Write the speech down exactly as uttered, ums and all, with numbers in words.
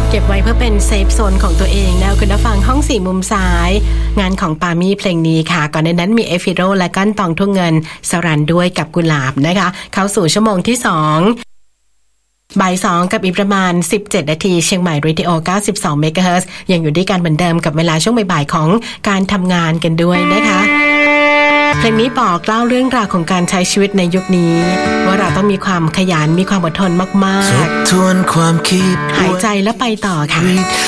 เก็บไว้เพื่อเป็นเซฟโซนของตัวเองนะคุณผู้ฟังห้องสี่มุมซ้ายงานของปามี่เพลงนี้ค่ะก่อนในนั้นมีเอฟิโรและก้านตองทุ่งเงินสรันด้วยกับกุหลาบนะคะเข้าสู่ชั่วโมงที่สองบ่ายสองกับอีกประมาณสิบเจ็ดนาทีเชียงใหม่เรดิโอเก้าสิบสองเมกะเฮิรตซ์ยังอยู่ด้วยกันเหมือนเดิมกับเวลาช่วงบ่ายๆของการทำงานกันด้วยนะคะเพลงนี้บอกเล่าเรื่องราวของการใช้ชีวิตในยุคนี้ว่าเราต้องมีความขยันมีความอดทนมากๆทบทวนความคิดหายใจแล้วไปต่อค่ะ